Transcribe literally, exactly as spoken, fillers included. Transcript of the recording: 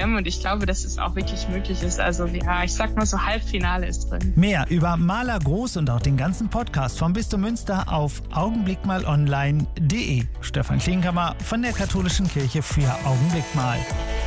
M und ich glaube, dass es auch wirklich möglich ist. Also ja, ich sag mal so, Halbfinale ist drin. Mehr über Maler Groß und auch den ganzen Podcast vom Bistum Münster auf augenblickmalonline punkt de. Stefan Klinkhammer von der Katholischen Kirche für Augenblick mal.